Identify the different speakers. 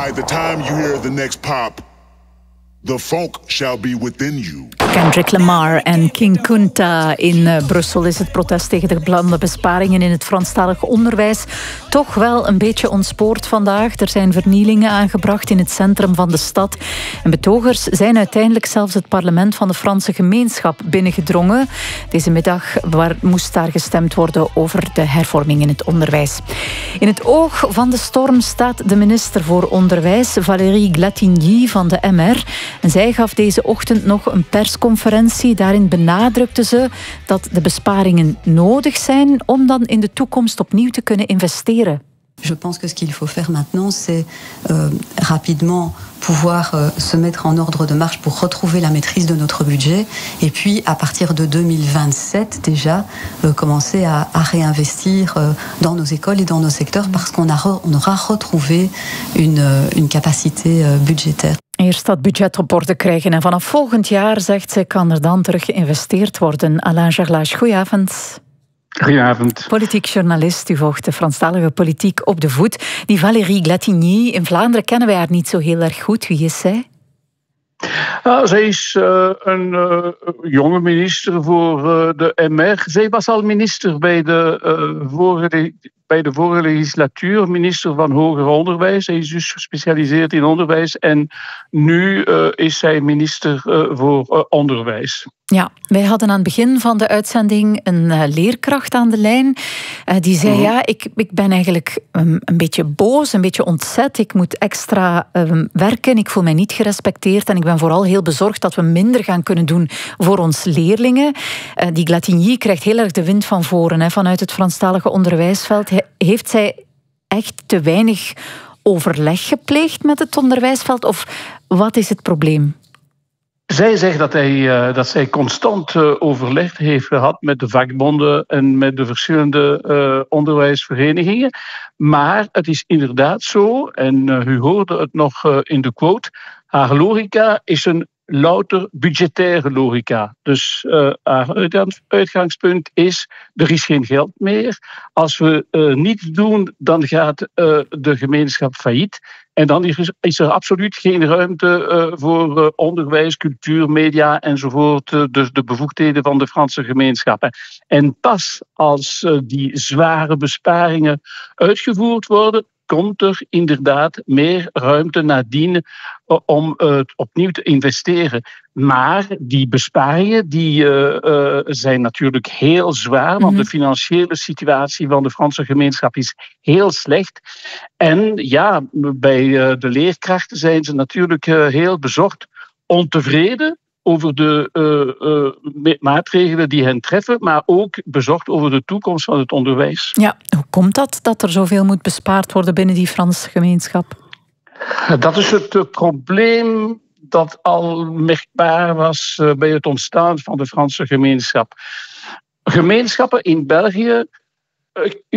Speaker 1: By the time you hear the next pop, the funk shall be within you.
Speaker 2: Kendrick Lamar en King Kunta. In Brussel is het protest tegen de geplande besparingen in het Franstalig onderwijs toch wel een beetje ontspoord vandaag. Er zijn vernielingen aangebracht in het centrum van de stad. En betogers zijn uiteindelijk zelfs het parlement van de Franse gemeenschap binnengedrongen. Deze middag moest daar gestemd worden over de hervorming in het onderwijs. In het oog van de storm staat de minister voor Onderwijs, Valérie Glatigny van de MR. En zij gaf deze ochtend nog een persconferentie. Daarin benadrukte ze dat de besparingen nodig zijn om dan in de toekomst opnieuw te kunnen investeren.
Speaker 3: Je pense que ce qu'il faut faire maintenant, c'est rapidement pouvoir se mettre en ordre de marche pour retrouver la maîtrise de notre budget. Et puis, à partir de 2027, déjà, commencer à réinvestir dans nos écoles et dans nos secteurs parce qu'on aura retrouvé une capacité budgétaire.
Speaker 2: Eerst dat budget op orde krijgen en vanaf volgend jaar, zegt ze, kan er dan terug geïnvesteerd worden. Alain Gerlache, goedenavond.
Speaker 4: Goedenavond.
Speaker 2: Politiek journalist, u volgt de Franstalige politiek op de voet. Die Valérie Glatigny, in Vlaanderen kennen wij haar niet zo heel erg goed. Wie is zij?
Speaker 4: Zij is een jonge minister voor de MR. Zij was al minister bij de vorige legislatuur, minister van Hoger Onderwijs. Zij is dus gespecialiseerd in onderwijs en nu is zij minister voor Onderwijs.
Speaker 2: Ja, wij hadden aan het begin van de uitzending een leerkracht aan de lijn. Die zei, ja, ik ben eigenlijk een beetje boos, een beetje ontzet. Ik moet extra werken, ik voel mij niet gerespecteerd en ik ben vooral heel bezorgd dat we minder gaan kunnen doen voor ons leerlingen. Die Glatigny krijgt heel erg de wind van voren vanuit het Franstalige onderwijsveld. Heeft zij echt te weinig overleg gepleegd met het onderwijsveld of wat is het probleem?
Speaker 4: Zij zegt dat zij constant overleg heeft gehad met de vakbonden en met de verschillende onderwijsverenigingen. Maar het is inderdaad zo, en u hoorde het nog in de quote, haar logica is een louter budgettaire logica. Dus haar uitgangspunt is, er is geen geld meer. Als we niets doen, dan gaat de gemeenschap failliet. En dan is er absoluut geen ruimte voor onderwijs, cultuur, media enzovoort. Dus de bevoegdheden van de Franse gemeenschappen. En pas als die zware besparingen uitgevoerd worden, komt er inderdaad meer ruimte nadien om opnieuw te investeren. Maar die besparingen zijn natuurlijk heel zwaar, want de financiële situatie van de Franse gemeenschap is heel slecht. En ja, bij de leerkrachten zijn ze natuurlijk heel bezorgd, ontevreden over de maatregelen die hen treffen, maar ook bezorgd over de toekomst van het onderwijs. Ja,
Speaker 2: hoe komt dat er zoveel moet bespaard worden binnen die Franse gemeenschap?
Speaker 4: Dat is het probleem dat al merkbaar was bij het ontstaan van de Franse gemeenschap. Gemeenschappen in België